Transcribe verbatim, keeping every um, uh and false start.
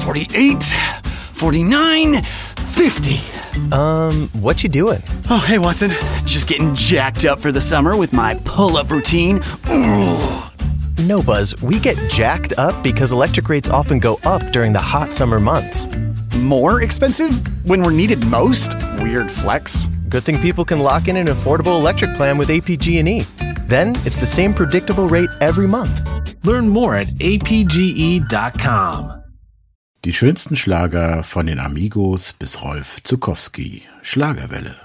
forty-eight, forty-nine, fifty. Um, what you doing? Oh, hey, Watson. Just getting jacked up for the summer with my pull-up routine. Ooh. No, Buzz, we get jacked up because electric rates often go up during the hot summer months. More expensive when we're needed most? Weird flex. Good thing people can lock in an affordable electric plan with A P G and E. Then it's the same predictable rate every month. Learn more at A P G E dot com. Die schönsten Schlager von den Amigos bis Rolf Zuckowski. Schlagerwelle.